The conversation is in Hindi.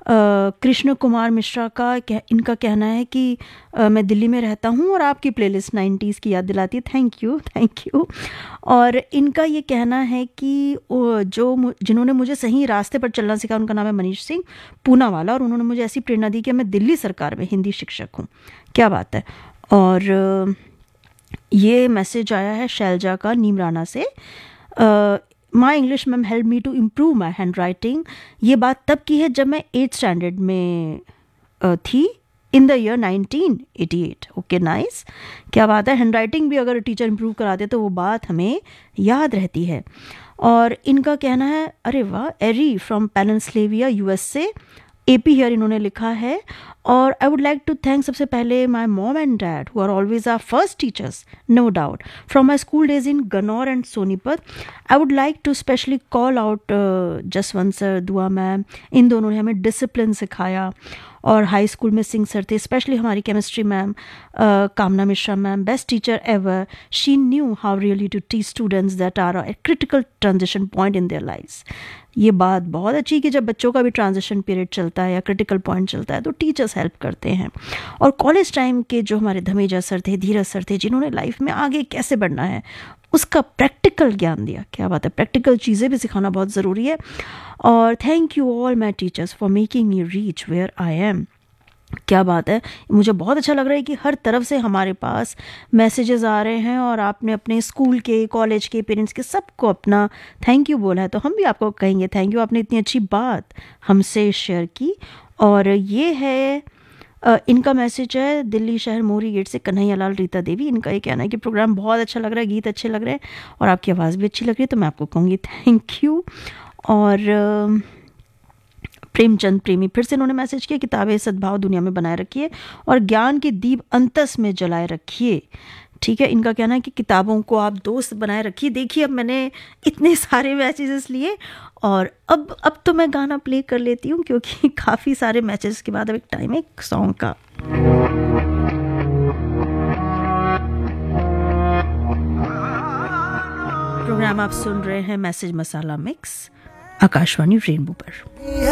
कृष्ण कुमार मिश्रा का इनका कहना है कि मैं दिल्ली में रहता हूँ और आपकी प्लेलिस्ट 90s की याद दिलाती है। Thank you. और इनका ये कहना है कि जिन्होंने मुझे सही रास्ते पर चलना सिखाया, उनका नाम है मनीष सिंह पूनावाला, और उन्होंने मुझे ऐसी प्रेरणा दी कि मैं दिल्ली सरकार में हिंदी शिक्षक हूँ। क्या बात है। और ये मैसेज आया है शैलजा का नीमराना से। My English ma'am help me to improve my hand writing. ये बात तब की है जब मैं 8th स्टैंडर्ड में थी, in the year 1988। Okay nice, क्या बात है। हैंड राइटिंग भी अगर टीचर इम्प्रूव कराते तो वो बात हमें याद रहती है। और इनका कहना है, अरे वाह, एरी फ्रॉम पेनिनस्लेविया यूएस से, AP हियर इन्होंने लिखा है। और I would like to thank सबसे पहले my mom and dad who are always our first teachers, no doubt, from my school days in Gannaur and Sonipat. I would like to specially call out Jaswant sir, दुआ मैम, इन दोनों ने हमें डिसिप्लिन सिखाया। और हाई स्कूल में सिंह सर थे, स्पेशली हमारी केमिस्ट्री मैम कामना Mishra ma'am, best teacher ever. She knew how really to teach students that R a critical transition point in their lives. ये बात बहुत अच्छी कि जब बच्चों का भी ट्रांजिशन पीरियड चलता है या क्रिटिकल पॉइंट चलता है तो टीचर्स हेल्प करते हैं। और कॉलेज टाइम के जो हमारे धमेजा सर थे, धीरज सर थे, जिन्होंने लाइफ में आगे कैसे बढ़ना है उसका प्रैक्टिकल ज्ञान दिया। क्या बात है, प्रैक्टिकल चीज़ें भी सिखाना बहुत ज़रूरी है। और thank you all my teachers for making me reach where I am. क्या बात है, मुझे बहुत अच्छा लग रहा है कि हर तरफ से हमारे पास मैसेजेस आ रहे हैं और आपने अपने स्कूल के, कॉलेज के, पेरेंट्स के सबको अपना थैंक यू बोला है, तो हम भी आपको कहेंगे थैंक यू, आपने इतनी अच्छी बात हमसे शेयर की। और ये है इनका मैसेज है दिल्ली शहर मोरी गेट से कन्हैया लाल रीता देवी। इनका ये कहना है कि प्रोग्राम बहुत अच्छा लग रहा है, गीत अच्छे लग रहे हैं और आपकी आवाज़ भी अच्छी लग रही है, तो मैं आपको कहूँगी थैंक यू। और प्रेमचंद प्रेमी फिर से इन्होंने मैसेज किया, किताबें सद्भाव दुनिया में बनाए रखिए और ज्ञान की दीप अंतस में जलाए रखिए। ठीक है, इनका कहना है कि किताबों को आप दोस्त बनाए रखिए। देखिए, अब मैंने इतने सारे मैसेजेस लिए और अब तो मैं गाना प्ले कर लेती हूँ क्योंकि काफ़ी सारे मैसेजेस के बाद अब एक टाइम है एक सॉन्ग का। प्रोग्राम आप सुन रहे हैं मैसेज मसाला मिक्स, आकाशवाणी रेनबो पर।